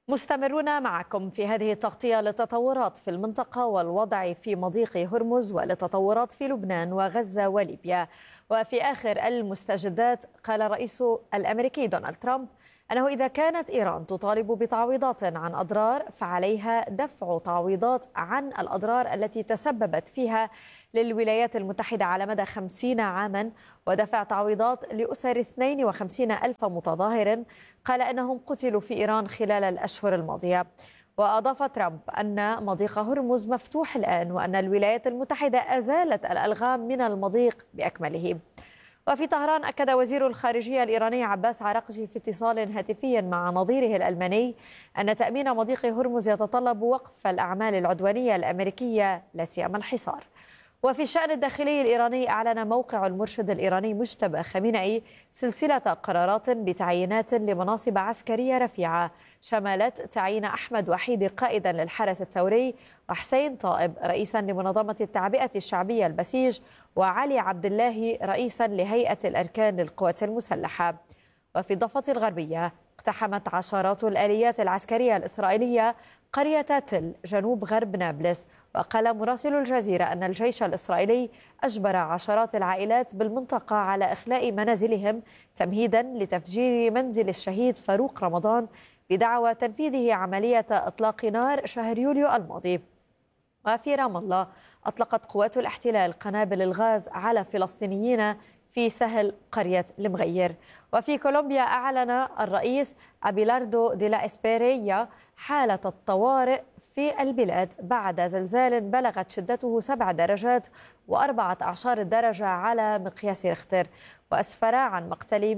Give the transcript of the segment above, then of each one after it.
مستمرون معكم في هذه التغطية للتطورات في المنطقة والوضع في مضيق هرمز وللتطورات في لبنان وغزة وليبيا. وفي آخر المستجدات قال الرئيس الأمريكي دونالد ترامب أنه إذا كانت إيران تطالب بتعويضات عن أضرار فعليها دفع تعويضات عن الأضرار التي تسببت فيها للولايات المتحدة على مدى 50 عاما، ودفع تعويضات لأسر 52 ألف متظاهر قال أنهم قتلوا في إيران خلال الأشهر الماضية. وأضاف ترامب أن مضيق هرمز مفتوح الآن وأن الولايات المتحدة أزالت الألغام من المضيق بأكمله. وفي طهران أكد وزير الخارجية الإيراني عباس عراقجي في اتصال هاتفي مع نظيره الألماني أن تأمين مضيق هرمز يتطلب وقف الأعمال العدوانية الأمريكية لا سيما الحصار. وفي الشأن الداخلي الإيراني أعلن موقع المرشد الإيراني مجتبى خامنئي سلسلة قرارات بتعيينات لمناصب عسكرية رفيعة شملت تعيين أحمد وحيد قائدا للحرس الثوري، وحسين طائب رئيسا لمنظمة التعبئة الشعبية البسيج، وعلي عبد الله رئيسا لهيئة الأركان للقوات المسلحة. وفي الضفة الغربية اقتحمت عشرات الآليات العسكرية الإسرائيلية قرية تل جنوب غرب نابلس، وقال مراسل الجزيرة أن الجيش الإسرائيلي أجبر عشرات العائلات بالمنطقة على إخلاء منازلهم تمهيدا لتفجير منزل الشهيد فاروق رمضان بدعوى تنفيذه عملية إطلاق نار شهر يوليو الماضي. وفي رام الله أطلقت قوات الاحتلال قنابل الغاز على فلسطينيين في سهل قرية المغير. وفي كولومبيا أعلن الرئيس أبيلاردو دي لا إسبيريا حالة الطوارئ في البلاد بعد زلزال بلغت شدته 7 درجات و14 درجة على مقياس ريختر، وأسفر عن مقتل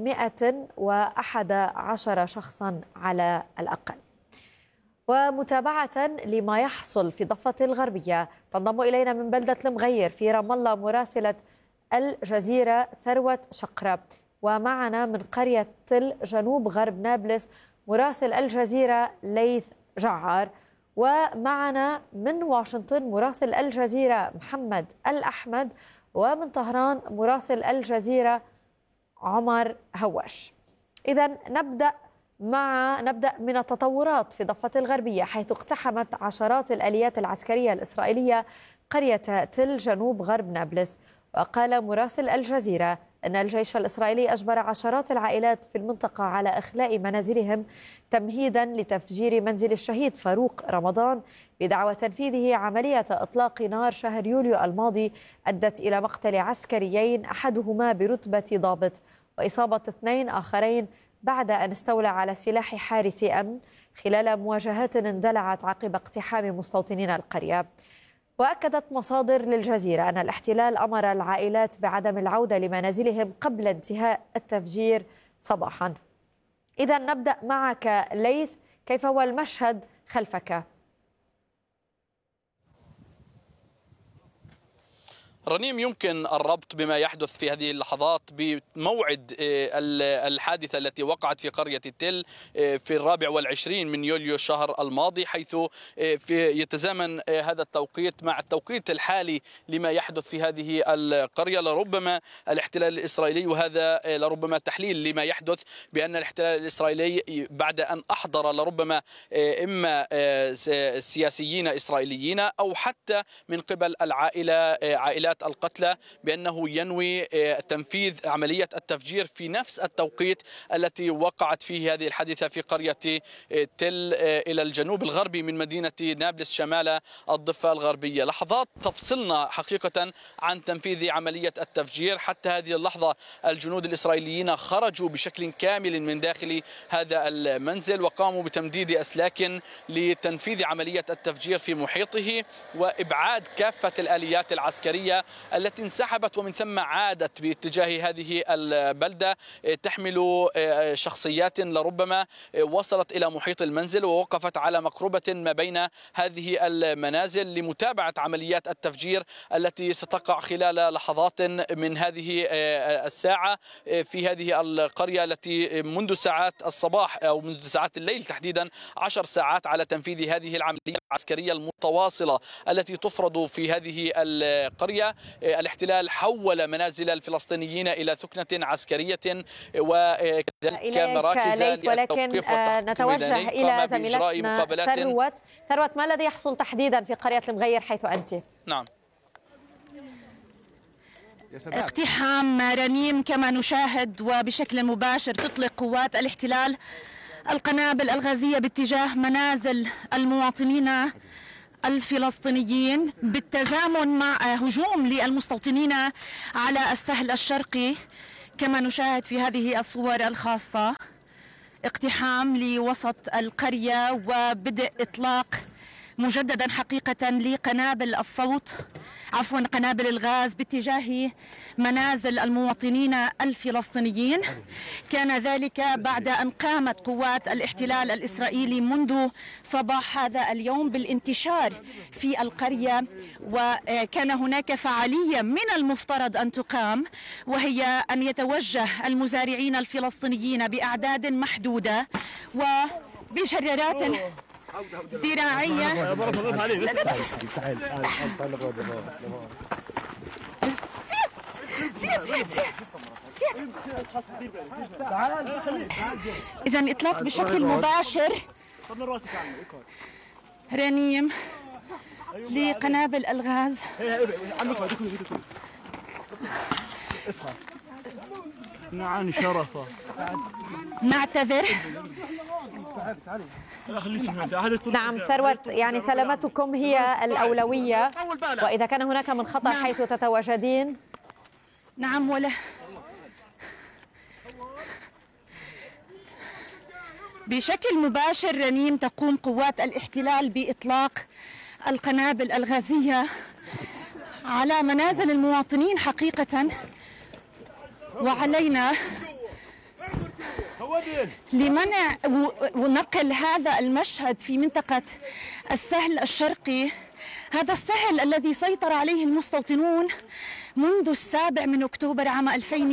111 شخصا على الأقل. ومتابعة لما يحصل في الضفة الغربية تنضم إلينا من بلدة المغير في رام الله مراسلة الجزيرة ثروة شقرة، ومعنا من قرية تل جنوب غرب نابلس مراسل الجزيرة ليث جعار، ومعنا من واشنطن مراسل الجزيرة محمد الأحمد، ومن طهران مراسل الجزيرة عمر هواش. إذا نبدأ من التطورات في الضفة الغربية، حيث اقتحمت عشرات الآليات العسكرية الإسرائيلية قرية تل جنوب غرب نابلس. وقال مراسل الجزيرة أن الجيش الإسرائيلي أجبر عشرات العائلات في المنطقة على إخلاء منازلهم تمهيدا لتفجير منزل الشهيد فاروق رمضان بدعوى تنفيذه عملية إطلاق نار شهر يوليو الماضي أدت إلى مقتل عسكريين أحدهما برتبة ضابط وإصابة 2 آخرين بعد أن استولى على سلاح حارس أمن خلال مواجهات اندلعت عقب اقتحام مستوطنين القرية. وأكدت مصادر للجزيرة أن الاحتلال أمر العائلات بعدم العودة لمنازلهم قبل انتهاء التفجير صباحا. إذا نبدأ معك ليث، كيف هو المشهد خلفك؟ رنيم، يمكن الربط بما يحدث في هذه اللحظات بموعد الحادثة التي وقعت في قرية تل في 24 من يوليو الشهر الماضي، حيث يتزامن هذا التوقيت مع التوقيت الحالي لما يحدث في هذه القرية. لربما الاحتلال الإسرائيلي، وهذا لربما تحليل لما يحدث، بأن الاحتلال الإسرائيلي بعد أن أحضر لربما إما سياسيين إسرائيليين أو حتى من قبل عائلات القتلى بأنه ينوي تنفيذ عملية التفجير في نفس التوقيت التي وقعت فيه هذه الحادثة في قرية تل إلى الجنوب الغربي من مدينة نابلس شمال الضفة الغربية. لحظات تفصلنا حقيقة عن تنفيذ عملية التفجير. حتى هذه اللحظة الجنود الإسرائيليين خرجوا بشكل كامل من داخل هذا المنزل وقاموا بتمديد أسلاك لتنفيذ عملية التفجير في محيطه وإبعاد كافة الآليات العسكرية التي انسحبت ومن ثم عادت باتجاه هذه البلدة تحمل شخصيات لربما وصلت إلى محيط المنزل ووقفت على مقربة ما بين هذه المنازل لمتابعة عمليات التفجير التي ستقع خلال لحظات من هذه الساعة في هذه القرية التي منذ ساعات الصباح أو منذ ساعات الليل تحديدا 10 ساعات على تنفيذ هذه العملية العسكرية المتواصلة التي تفرض في هذه القرية القرية الاحتلال حول منازل الفلسطينيين إلى ثكنة عسكرية وكذلك مراكز ولكن نتوجه إلى زميلتنا ثروت، ما الذي يحصل تحديدا في قرية المغير حيث أنت؟ نعم، اقتحام رنيم كما نشاهد، وبشكل مباشر تطلق قوات الاحتلال القنابل الغازية باتجاه منازل المواطنين الفلسطينيين بالتزامن مع هجوم للمستوطنين على السهل الشرقي كما نشاهد في هذه الصور الخاصة. اقتحام لوسط القرية وبدء إطلاق مجددا حقيقة لقنابل قنابل الغاز باتجاه منازل المواطنين الفلسطينيين. كان ذلك بعد أن قامت قوات الاحتلال الإسرائيلي منذ صباح هذا اليوم بالانتشار في القرية، وكان هناك فعالية من المفترض أن تقام، وهي أن يتوجه المزارعين الفلسطينيين بأعداد محدودة وبشرارات زراعية. إذن إطلاق بشكل مباشر رنيم لقنابل الغاز. نعم شرفة. نعتذر. نعم ثروت، يعني سلامتكم هي الأولوية، وإذا كان هناك من خطر حيث تتواجدين. نعم، ولا بشكل مباشر رنيم تقوم قوات الاحتلال بإطلاق القنابل الغازية على منازل المواطنين حقيقة، وعلينا لمنع ونقل هذا المشهد في منطقة السهل الشرقي، هذا السهل الذي سيطر عليه المستوطنون منذ 7 أكتوبر عام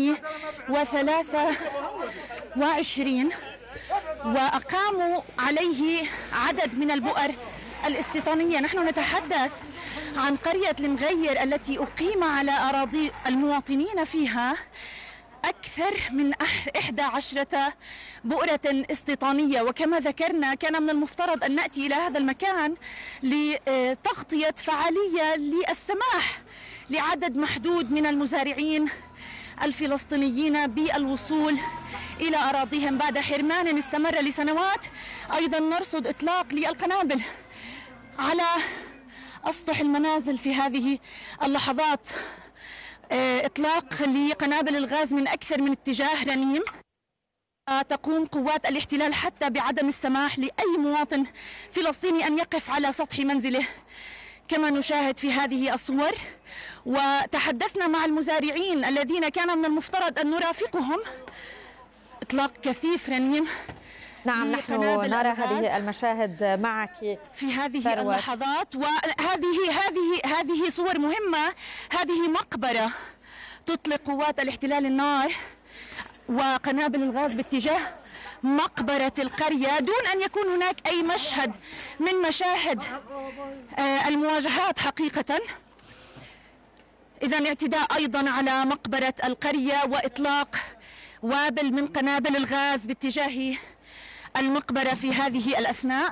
2023، وأقاموا عليه عدد من البؤر الاستيطانية. نحن نتحدث عن قرية المغير التي أقيم على أراضي المواطنين فيها أكثر من 11 بؤرة استيطانية. وكما ذكرنا كان من المفترض أن نأتي إلى هذا المكان لتغطية فعالية للسماح لعدد محدود من المزارعين الفلسطينيين بالوصول إلى أراضيهم بعد حرمان استمر لسنوات. أيضا نرصد إطلاق للقنابل على أسطح المنازل في هذه اللحظات، إطلاق لقنابل الغاز من أكثر من اتجاه رنيم. تقوم قوات الاحتلال حتى بعدم السماح لأي مواطن فلسطيني أن يقف على سطح منزله كما نشاهد في هذه الصور. وتحدثنا مع المزارعين الذين كان من المفترض أن نرافقهم. إطلاق كثيف رنيم. نعم، نحن نرى هذه المشاهد معك في هذه اللحظات، وهذه صور مهمة. هذه مقبرة تطلق قوات الاحتلال النار وقنابل الغاز باتجاه مقبرة القرية دون أن يكون هناك أي مشهد من مشاهد المواجهات حقيقة. إذن اعتداء أيضا على مقبرة القرية وإطلاق وابل من قنابل الغاز باتجاه المقبرة في هذه الأثناء.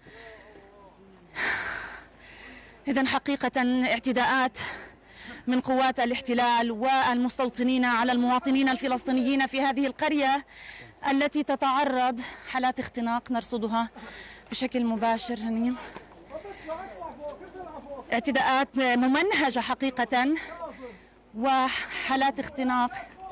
إذن حقيقة اعتداءات من قوات الاحتلال والمستوطنين على المواطنين الفلسطينيين في هذه القرية التي تتعرض حالات اختناق نرصدها بشكل مباشر. اعتداءات ممنهجة حقيقة وحالات اختناق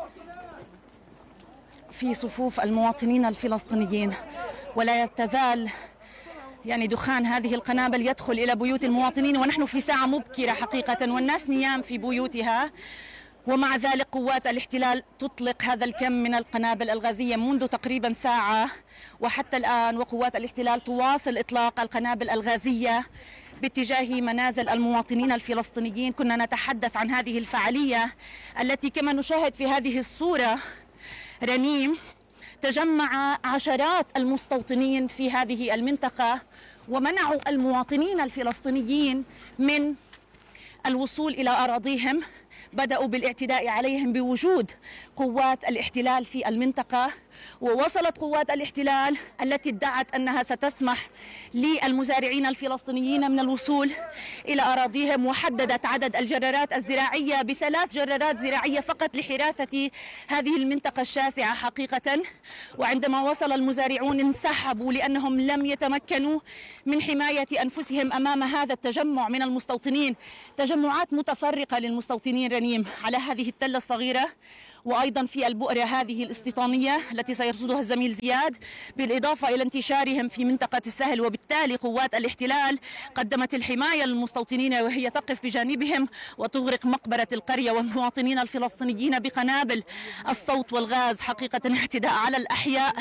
في صفوف المواطنين الفلسطينيين، ولا تزال دخان هذه القنابل يدخل إلى بيوت المواطنين، ونحن في ساعة مبكرة حقيقة والناس نيام في بيوتها، ومع ذلك قوات الاحتلال تطلق هذا الكم من القنابل الغازية منذ تقريبا ساعة وحتى الآن. وقوات الاحتلال تواصل إطلاق القنابل الغازية باتجاه منازل المواطنين الفلسطينيين. كنا نتحدث عن هذه الفعالية التي كما نشاهد في هذه الصورة رنيم تجمع عشرات المستوطنين في هذه المنطقة ومنعوا المواطنين الفلسطينيين من الوصول إلى أراضيهم بدأوا بالاعتداء عليهم بوجود قوات الاحتلال في المنطقة، ووصلت قوات الاحتلال التي ادعت أنها ستسمح للمزارعين الفلسطينيين من الوصول إلى أراضيهم، وحددت عدد الجرارات الزراعية ب3 جرارات زراعية فقط لحراثة هذه المنطقة الشاسعة حقيقة. وعندما وصل المزارعون انسحبوا لأنهم لم يتمكنوا من حماية أنفسهم أمام هذا التجمع من المستوطنين، تجمعات متفرقة للمستوطنين رنيم على هذه التلة الصغيرة، وأيضا في البؤرة هذه الاستيطانية التي سيرصدها الزميل زياد، بالإضافة إلى انتشارهم في منطقة السهل. وبالتالي قوات الاحتلال قدمت الحماية للمستوطنين وهي تقف بجانبهم وتغرق مقبرة القرية والمواطنين الفلسطينيين بقنابل الصوت والغاز، حقيقة اعتداء على الأحياء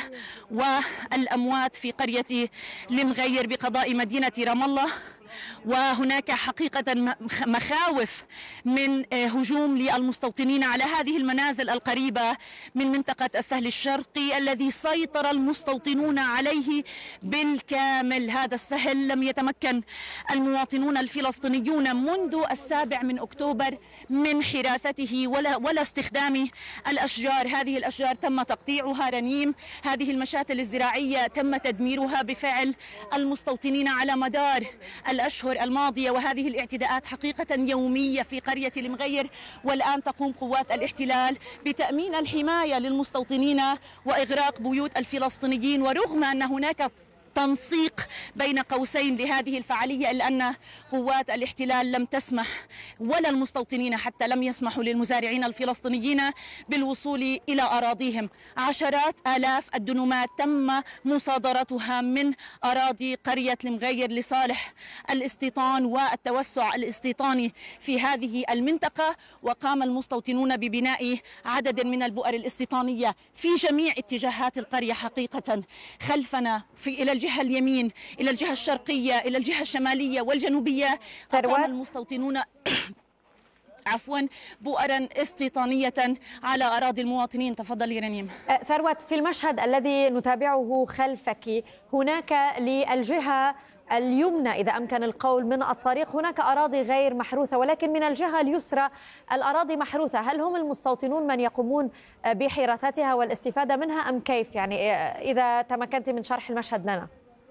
والأموات في قرية المغير بقضاء مدينة رام الله. وهناك حقيقة مخاوف من هجوم للمستوطنين على هذه المنازل القريبة من منطقة السهل الشرقي الذي سيطر المستوطنون عليه بالكامل. هذا السهل لم يتمكن المواطنون الفلسطينيون منذ 7 أكتوبر من حراثته ولا استخدام الأشجار. هذه الأشجار تم تقطيعها رنيم، هذه المشاتل الزراعية تم تدميرها بفعل المستوطنين على مدار الأشهر الماضية، وهذه الاعتداءات حقيقة يومية في قرية المغير. والآن تقوم قوات الاحتلال بتأمين الحماية للمستوطنين وإغراق بيوت الفلسطينيين، ورغم أن هناك تنسيق بين قوسين لهذه الفعالية إلا أن قوات الاحتلال لم تسمح ولا المستوطنين حتى لم يسمحوا للمزارعين الفلسطينيين بالوصول إلى أراضيهم. عشرات آلاف الدنومات تم مصادرتها من أراضي قرية المغير لصالح الاستيطان والتوسع الاستيطاني في هذه المنطقة، وقام المستوطنون ببناء عدد من البؤر الاستيطانية في جميع اتجاهات القرية. حقيقة خلفنا إلى الجهة اليمين، إلى الجهة الشرقية، إلى الجهة الشمالية والجنوبية أقام المستوطنون بؤرا استيطانية على أراضي المواطنين. تفضلي رنيم. ثروت، في المشهد الذي نتابعه خلفك هناك للجهة اليمنى إذا أمكن القول من الطريق هناك أراضي غير محروثة، ولكن من الجهة اليسرى الأراضي محروثة. هل هم المستوطنون من يقومون بحراثتها والاستفادة منها أم كيف؟ يعني إذا تمكنت من شرح المشهد لنا.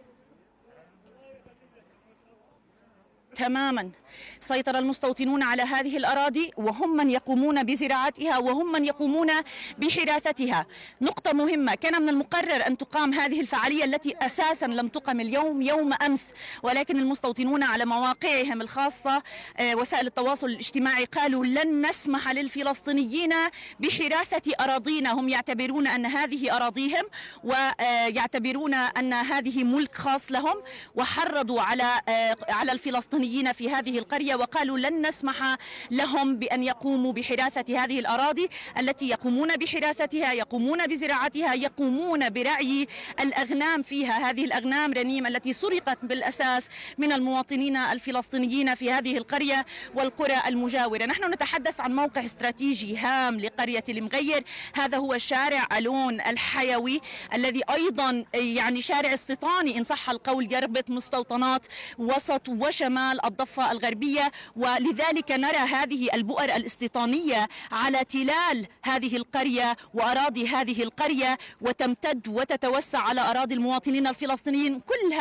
تماما سيطر المستوطنون على هذه الأراضي وهم من يقومون بزراعتها وهم من يقومون بحراثتها. نقطة مهمة، كان من المقرر أن تقام هذه الفعالية التي أساسا لم تقم اليوم، يوم أمس، ولكن المستوطنون على مواقعهم الخاصة وسائل التواصل الاجتماعي قالوا لن نسمح للفلسطينيين بحراثة أراضينا. هم يعتبرون أن هذه أراضيهم ويعتبرون أن هذه ملك خاص لهم، وحرضوا على الفلسطينيين في هذه القرية وقالوا لن نسمح لهم بأن يقوموا بحراثة هذه الأراضي التي يقومون بحراثتها، يقومون بزراعتها، يقومون برعي الأغنام فيها. هذه الأغنام رنيم التي سرقت بالأساس من المواطنين الفلسطينيين في هذه القرية والقرى المجاورة. نحن نتحدث عن موقع استراتيجي هام لقرية المغير، هذا هو شارع ألون الحيوي الذي أيضا يعني شارع استيطاني إن صح القول، يربط مستوطنات وسط وشمال الضفة الغربية، ولذلك نرى هذه البؤر الاستيطانية على تلال هذه القرية وأراضي هذه القرية، وتمتد وتتوسع على أراضي المواطنين الفلسطينيين. كل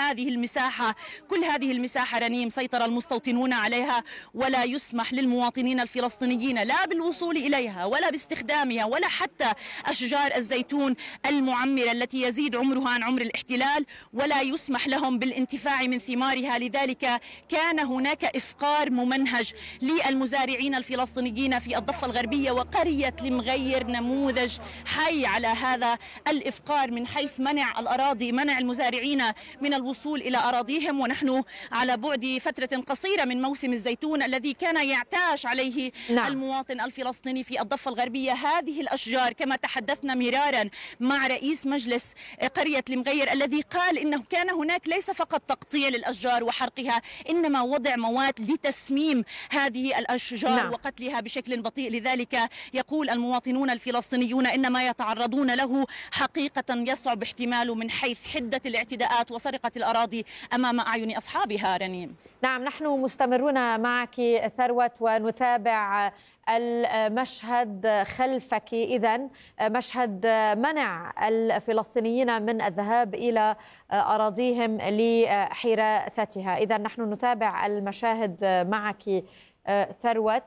هذه المساحة رنيم سيطر المستوطنون عليها، ولا يسمح للمواطنين الفلسطينيين لا بالوصول إليها ولا باستخدامها ولا حتى أشجار الزيتون المعمرة التي يزيد عمرها عن عمر الاحتلال، ولا يسمح لهم بالانتفاع من ثمارها. لذلك كان هناك إفقار ممنهج للمزارعين الفلسطينيين في الضفة الغربية، وقرية المغير نموذج حي على هذا الإفقار من حيث منع الأراضي، منع المزارعين من الوصول إلى أراضيهم. ونحن على بعد فترة قصيرة من موسم الزيتون الذي كان يعتاش عليه المواطن الفلسطيني في الضفة الغربية. هذه الأشجار كما تحدثنا مرارا مع رئيس مجلس قرية المغير الذي قال إنه كان هناك ليس فقط تقطيع للأشجار وحرقها، إنما وضع مواد لتسميم هذه الأشجار نعم. وقتلها بشكل بطيء. لذلك يقول المواطنون الفلسطينيون إن ما يتعرضون له حقيقة يصعب احتماله من حيث حدة الاعتداءات وسرقة الأراضي أمام أعين أصحابها. رنيم. نعم، نحن مستمرون معك ثروت ونتابع المشهد خلفك. إذن مشهد منع الفلسطينيين من الذهاب إلى أراضيهم لحراثتها. إذن نحن نتابع المشاهد معك ثروت،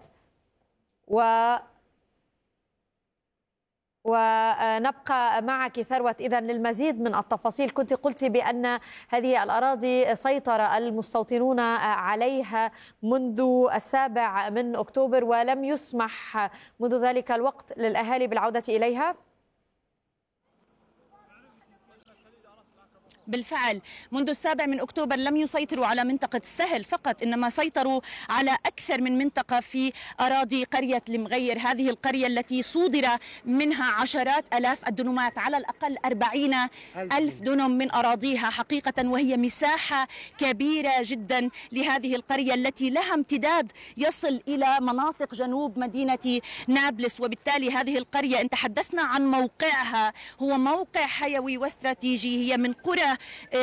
ونبقى معك ثروت إذن للمزيد من التفاصيل. كنت قلت بأن هذه الأراضي سيطر المستوطنون عليها منذ 7 أكتوبر ولم يسمح منذ ذلك الوقت للأهالي بالعودة إليها. بالفعل منذ 7 أكتوبر لم يسيطروا على منطقة السهل فقط، إنما سيطروا على أكثر من منطقة في أراضي قرية المغير. هذه القرية التي صودر منها عشرات آلاف الدنومات، على الأقل 40,000 دنم من أراضيها حقيقة، وهي مساحة كبيرة جدا لهذه القرية التي لها امتداد يصل إلى مناطق جنوب مدينة نابلس. وبالتالي هذه القرية إن تحدثنا عن موقعها هو موقع حيوي واستراتيجي، هي من قرى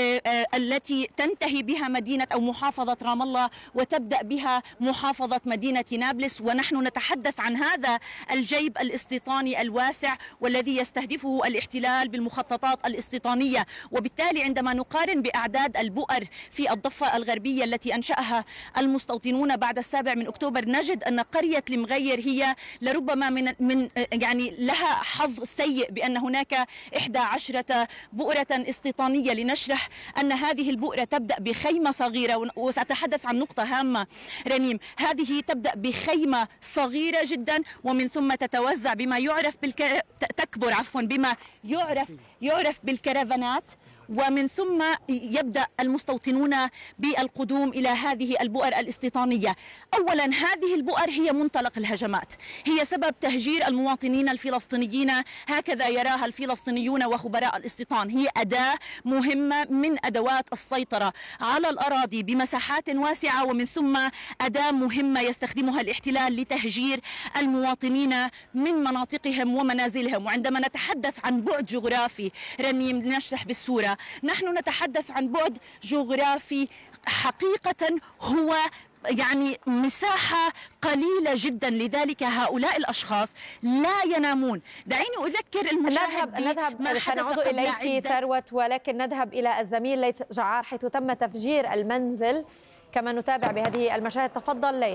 التي تنتهي بها مدينة أو محافظة رام الله وتبدأ بها محافظة مدينة نابلس. ونحن نتحدث عن هذا الجيب الاستيطاني الواسع والذي يستهدفه الاحتلال بالمخططات الاستيطانية. وبالتالي عندما نقارن بأعداد البؤر في الضفة الغربية التي أنشأها المستوطنون بعد 7 أكتوبر، نجد أن قرية المغير هي لربما من يعني لها حظ سيء بأن هناك 11 بؤرة استيطانية، لنشرح أن هذه البؤرة تبدأ بخيمة صغيرة. وسأتحدث عن نقطة هامة رنيم، هذه تبدأ بخيمة صغيرة جدا ومن ثم تتوزع بما يعرف تكبر بما يعرف بالكرفانات، ومن ثم يبدأ المستوطنون بالقدوم إلى هذه البؤر الاستيطانية. أولا هذه البؤر هي منطلق الهجمات، هي سبب تهجير المواطنين الفلسطينيين، هكذا يراها الفلسطينيون وخبراء الاستيطان. هي أداة مهمة من أدوات السيطرة على الأراضي بمساحات واسعة، ومن ثم أداة مهمة يستخدمها الاحتلال لتهجير المواطنين من مناطقهم ومنازلهم. وعندما نتحدث عن بعد جغرافي رنيم، لنشرح بالصورة، نحن نتحدث عن بعد جغرافي حقيقة هو يعني مساحة قليلة جدا، لذلك هؤلاء الأشخاص لا ينامون. دعيني أذكر المشاهد نذهب سنعود إليك ثروت، ولكن نذهب إلى الزميل ليث جعار حيث تم تفجير المنزل كما نتابع بهذه المشاهد. تفضل ليث.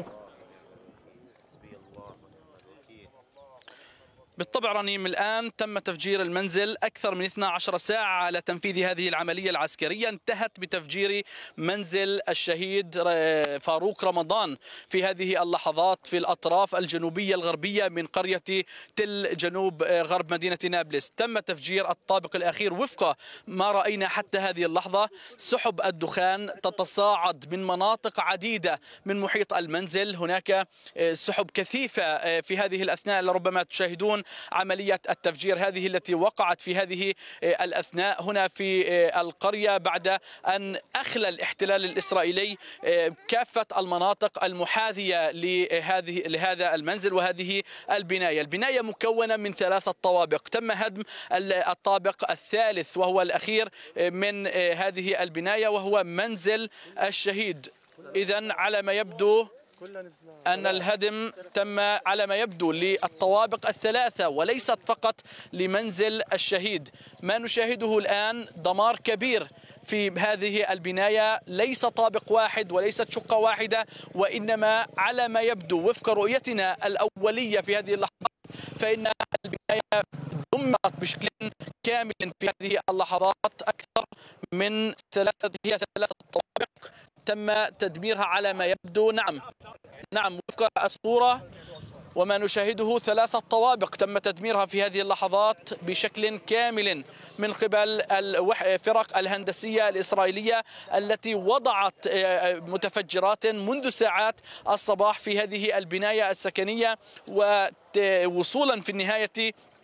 بالطبع رنيم، الآن تم تفجير المنزل أكثر من 12 ساعة على تنفيذ هذه العملية العسكرية. انتهت بتفجير منزل الشهيد فاروق رمضان في هذه اللحظات في الأطراف الجنوبية الغربية من قرية تل جنوب غرب مدينة نابلس. تم تفجير الطابق الأخير وفق ما رأينا حتى هذه اللحظة. سحب الدخان تتصاعد من مناطق عديدة من محيط المنزل. هناك سحب كثيفة في هذه الأثناء، لربما تشاهدون عملية التفجير هذه التي وقعت في هذه الأثناء هنا في القرية بعد أن أخلى الاحتلال الإسرائيلي كافة المناطق المحاذية لهذا المنزل وهذه البناية. البناية مكونة من 3 طوابق. تم هدم الطابق الثالث وهو الأخير من هذه البناية وهو منزل الشهيد. إذن على ما يبدو أن الهدم تم على ما يبدو للطوابق ال3 وليست فقط لمنزل الشهيد. ما نشاهده الآن دمار كبير في هذه البناية، ليس طابق واحد وليست شقة واحدة، وإنما على ما يبدو وفق رؤيتنا الأولية في هذه اللحظات فإن البناية دمرت بشكل كامل في هذه اللحظات. أكثر من 3 طوابق تم تدميرها على ما يبدو. نعم وفق الصورة وما نشاهده 3 طوابق تم تدميرها في هذه اللحظات بشكل كامل من قبل الفرق الهندسية الإسرائيلية التي وضعت متفجرات منذ ساعات الصباح في هذه البناية السكنية، ووصولا في النهاية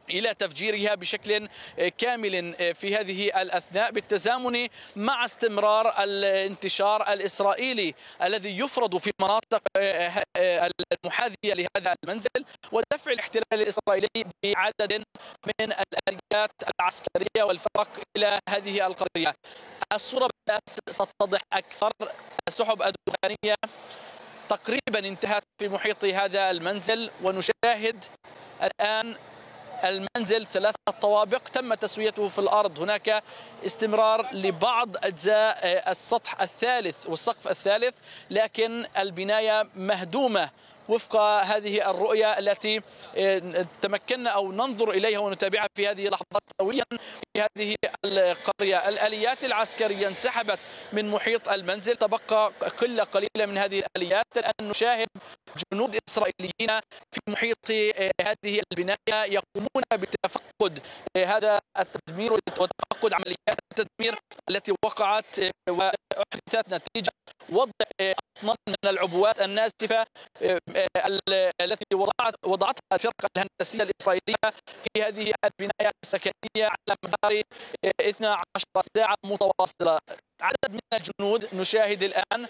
إلى تفجيرها بشكل كامل في هذه الأثناء، بالتزامن مع استمرار الانتشار الإسرائيلي الذي يفرض في مناطق المحاذية لهذا المنزل، ودفع الاحتلال الإسرائيلي بعدد من الآليات العسكرية والفرق إلى هذه القرية. الصورة بدأت تتضح أكثر. السحب الدخانية تقريبا انتهت في محيط هذا المنزل، ونشاهد الآن المنزل 3 طوابق تم تسويته في الأرض. هناك استمرار لبعض أجزاء السطح الثالث والسقف الثالث، لكن البناية مهدومة وفق هذه الرؤية التي تمكنا أو ننظر إليها ونتابعها في هذه اللحظات سويا في هذه القرية. الآليات العسكرية انسحبت من محيط المنزل، تبقى قلة قليلة من هذه الآليات. الآن نشاهد جنود إسرائيليين في محيط هذه البناية يقومون بتفقد هذا التدمير وتفقد عمليات التدمير التي وقعت وأحدثت نتيجة وضع أطنان من العبوات الناسفة التي وضعتها الفرقة الهندسية الإسرائيلية في هذه البناية السكنية على مدار 12 ساعة متواصلة. عدد من الجنود نشاهد الآن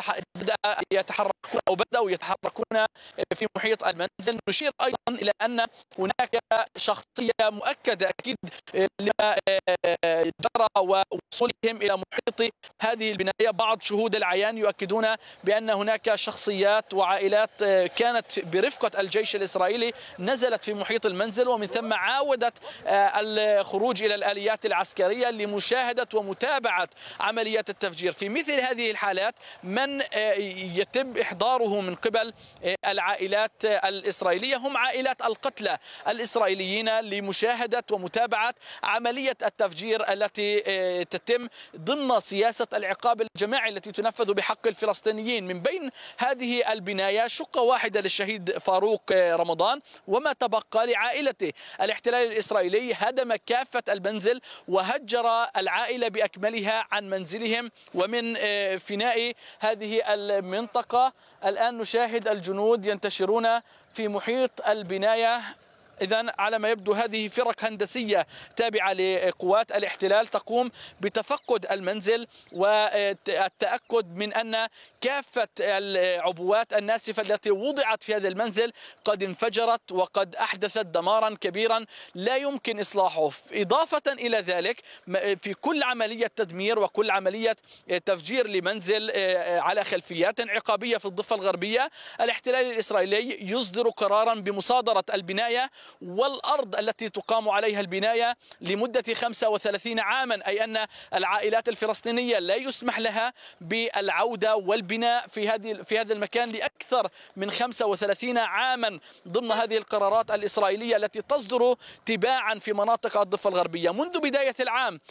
بدأوا يتحركون في محيط المنزل. نشير أيضا إلى أن هناك شخصية مؤكدة أكيد لما جرى ووصولهم إلى محيط هذه البناية. بعض شهود العيان يؤكدون بأن هناك شخصيات وعائلات كانت برفقة الجيش الإسرائيلي نزلت في محيط المنزل، ومن ثم عاودت الخروج إلى الآليات العسكرية لمشاهدة ومتابعة عمليات التفجير. في مثل هذه الحالات من يتم إحضاره من قبل العائلات الإسرائيلية هم عائلات القتلى الإسرائيليين لمشاهدة ومتابعة عملية التفجير التي تتم ضمن سياسة العقاب الجماعي التي تنفذ بحق الفلسطينيين. من بين هذه البناية شقة واحدة للشهيد فاروق رمضان وما تبقى لعائلته. الاحتلال الإسرائيلي هدم كافة المنزل وهجر العائلة بأكملها عن منزلهم ومن فناء هذه المنطقة. الآن نشاهد الجنود ينتشرون في محيط البناية. إذن على ما يبدو هذه فرق هندسية تابعة لقوات الاحتلال تقوم بتفقد المنزل والتأكد من أن كافة العبوات الناسفة التي وضعت في هذا المنزل قد انفجرت وقد أحدثت دمارا كبيرا لا يمكن إصلاحه. إضافة إلى ذلك في كل عملية تدمير وكل عملية تفجير لمنزل على خلفيات عقابية في الضفة الغربية، الاحتلال الإسرائيلي يصدر قرارا بمصادرة البناية والأرض التي تقام عليها البناية لمدة 35 عاما، أي أن العائلات الفلسطينية لا يسمح لها بالعودة والبناء في هذا المكان لأكثر من 35 عاما ضمن هذه القرارات الإسرائيلية التي تصدر تباعا في مناطق الضفة الغربية. منذ بداية العام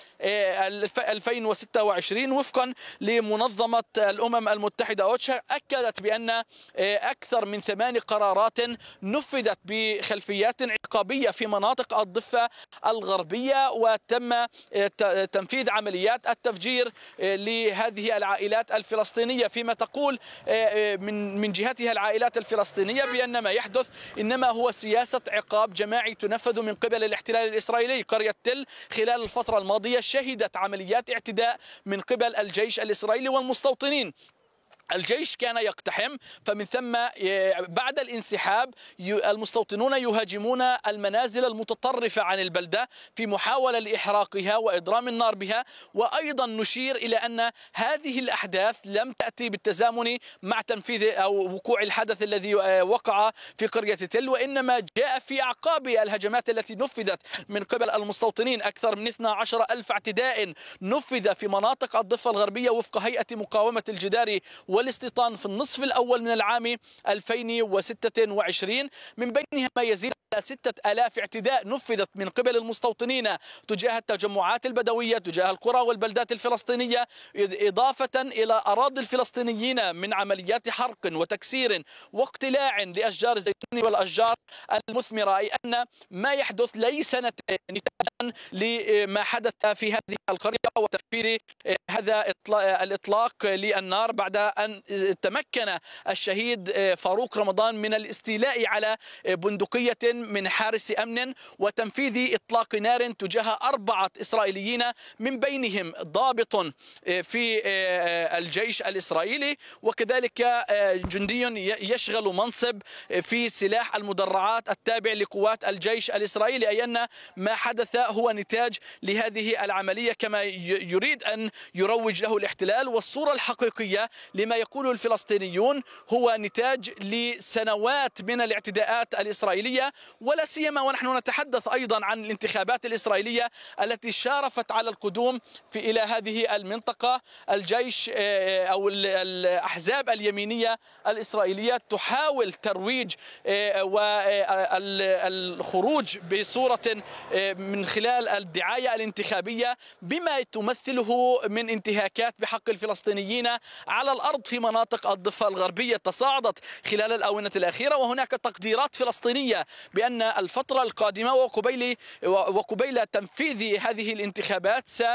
2026 وفقا لمنظمة الأمم المتحدة أوتشا أكدت بأن أكثر من 8 قرارات نفذت بخلفيات عقابية في مناطق الضفة الغربية، وتم تنفيذ عمليات التفجير لهذه العائلات الفلسطينية. فيما تقول من جهتها العائلات الفلسطينية بأن ما يحدث إنما هو سياسة عقاب جماعي تنفذ من قبل الاحتلال الإسرائيلي. قرية تل خلال الفترة الماضية شهدت عمليات اعتداء من قبل الجيش الإسرائيلي والمستوطنين. الجيش كان يقتحم، فمن ثم بعد الانسحاب المستوطنون يهاجمون المنازل المتطرفة عن البلدة في محاولة لإحراقها وإضرام النار بها. وأيضا نشير إلى أن هذه الأحداث لم تأتي بالتزامن مع تنفيذ أو وقوع الحدث الذي وقع في قرية تل، وإنما جاء في أعقاب الهجمات التي نفذت من قبل المستوطنين. أكثر من 12,000 اعتداء نفذ في مناطق الضفة الغربية وفق هيئة مقاومة الجدار والاستيطان في النصف الأول من العام 2026، من بينها ما يزيد على 6,000 اعتداء نفذت من قبل المستوطنين تجاه التجمعات البدوية تجاه القرى والبلدات الفلسطينية، إضافة إلى أراضي الفلسطينيين من عمليات حرق وتكسير واقتلاع لأشجار الزيتون والأشجار المثمرة. أي أن ما يحدث ليس نتاجا لما حدث في هذه القرية وتنفيذ هذا الإطلاق للنار بعد أن تمكن الشهيد فاروق رمضان من الاستيلاء على بندقية من حارس أمن وتنفيذ إطلاق نار تجاه 4 إسرائيليين من بينهم ضابط في الجيش الإسرائيلي وكذلك جندي يشغل منصب في سلاح المدرعات التابع لقوات الجيش الإسرائيلي، أي أن ما حدث هو نتاج لهذه العملية كما يريد أن يروج له الاحتلال. والصورة الحقيقية لما يقوله الفلسطينيون هو نتاج لسنوات من الاعتداءات الإسرائيلية، ولا سيما ونحن نتحدث أيضا عن الانتخابات الإسرائيلية التي شارفت على القدوم إلى هذه المنطقة. الجيش أو الأحزاب اليمينية الإسرائيلية تحاول ترويج والخروج بصورة من خلال الدعاية الانتخابية بما تمثله من انتهاكات بحق الفلسطينيين على الأرض في مناطق الضفة الغربية تصاعدت خلال الآونة الأخيرة. وهناك تقديرات فلسطينية بأن الفترة القادمة وقبيل تنفيذ هذه الانتخابات